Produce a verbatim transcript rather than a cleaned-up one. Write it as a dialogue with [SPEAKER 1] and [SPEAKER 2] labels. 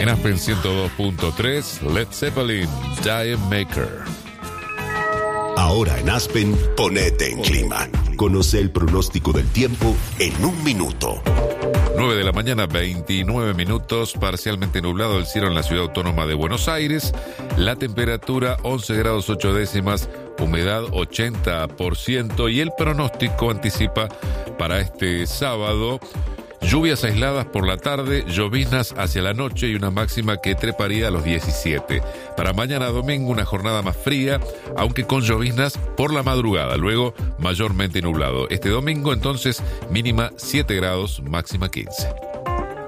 [SPEAKER 1] En Aspen ciento dos punto tres, Led Zeppelin, Giant Maker.
[SPEAKER 2] Ahora en Aspen, ponete en clima. Conoce el pronóstico del tiempo en un minuto.
[SPEAKER 1] nueve de la mañana, veintinueve minutos, parcialmente nublado el cielo en la ciudad autónoma de Buenos Aires. La temperatura once grados ocho décimas, humedad ochenta por ciento y el pronóstico anticipa para este sábado lluvias aisladas por la tarde, lloviznas hacia la noche y una máxima que treparía a los diecisiete. Para mañana domingo una jornada más fría, aunque con lloviznas por la madrugada, luego mayormente nublado. Este domingo entonces mínima siete grados, máxima quince.